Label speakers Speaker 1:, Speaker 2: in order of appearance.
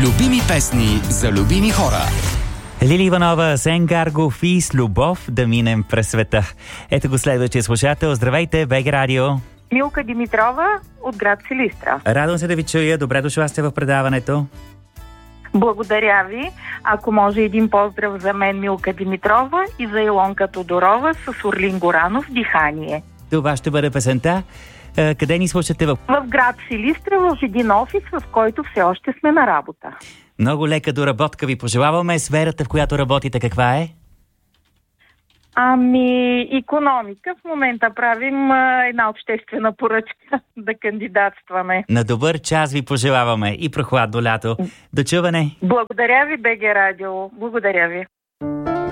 Speaker 1: Любими песни за любими хора.
Speaker 2: Лили Иванова, Сен Гаргов и с любов да минем през света. Ето го следващия слушател. Здравейте, БГ Радио.
Speaker 3: Милка Димитрова от град Силистра.
Speaker 2: Радвам се да ви чуя. Добре дошла сте в предаването.
Speaker 3: Благодаря ви. Ако може един поздрав за мен, Милка Димитрова, и за Илонка Тодорова с Орлин Горанов "Дихание".
Speaker 2: Това ще бъде песента. Къде ни слушате?
Speaker 3: В град Силистра, в един офис, в който все още сме на работа.
Speaker 2: Много лека доработка ви пожелаваме. Сферата, в която работите, каква е?
Speaker 3: Икономика. В момента правим една обществена поръчка да кандидатстваме.
Speaker 2: На добър час ви пожелаваме и прохладно лято. До чуване!
Speaker 3: Благодаря ви, БГ Радио. Благодаря ви.